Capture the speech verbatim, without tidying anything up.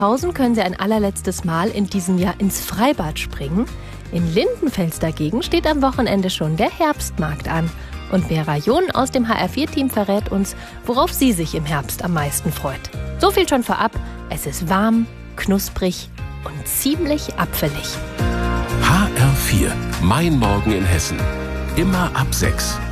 Hausen können Sie ein allerletztes Mal in diesem Jahr ins Freibad springen. In Lindenfels dagegen steht am Wochenende schon der Herbstmarkt an. Und Vera John aus dem H R vier Team verrät uns, worauf sie sich im Herbst am meisten freut. So viel schon vorab, es ist warm, knusprig und ziemlich apfelig. H R vier, mein Morgen in Hessen. Immer ab sechs.